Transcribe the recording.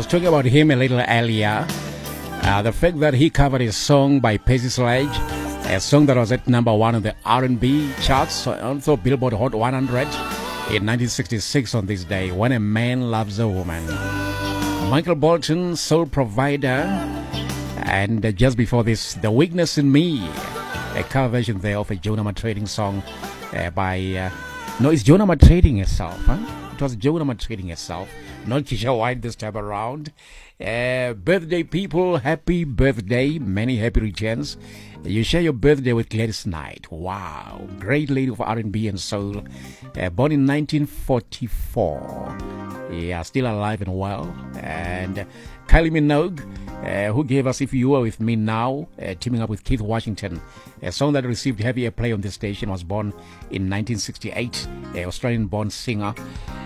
was talking about him a little earlier. The fact that he covered a song by Percy Sledge, a song that was at number 1 on the R&B charts, also Billboard Hot 100 in 1966 on this day, When a Man Loves a Woman. Michael Bolton, Soul Provider, and just before this, The Weakness in Me, a cover version there of a Jonah Maltrading song by... no, it's Jonah Maltrading herself, huh? It was Jonah Maltrading herself, not Keisha White this time around. Birthday people, happy birthday, many happy returns. You share your birthday with Gladys Knight. Wow, great lady of R&B and soul, born in 1944. Yeah, still alive and well. And Kylie Minogue, who gave us If You Were With Me Now, teaming up with Keith Washington. A song that received heavy airplay on this station, was born in 1968, Australian-born singer.